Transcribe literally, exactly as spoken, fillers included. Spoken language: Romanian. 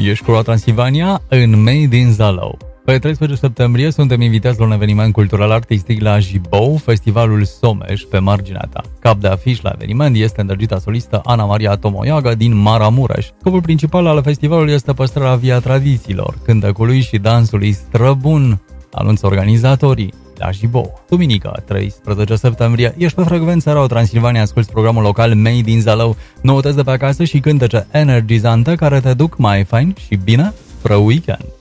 Ești cu Transilvania în Made in Zalău. Pe treisprezece septembrie suntem invitați la un eveniment cultural artistic la Jibou, festivalul Someș, pe marginea ta. Cap de afiș la eveniment este îndrăgita solistă Ana Maria Tomoiaga din Maramureș. Scopul principal al festivalului este păstrarea via tradițiilor, cântecului și dansului străbun, anunță organizatorii la Jibou. Duminică, treisprezece septembrie, ești pe frecvența Radio Transilvania, asculti programul local Made in Zalău, noutăți de pe acasă și cântece energizante care te duc mai fain și bine spre weekend.